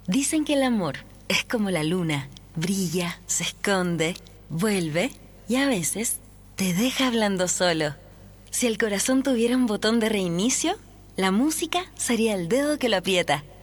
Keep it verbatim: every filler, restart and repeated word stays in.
Dicen que el amor es como la luna, brilla, se esconde, vuelve y a veces te deja hablando solo. Si el corazón tuviera un botón de reinicio, la música sería el dedo que lo aprieta.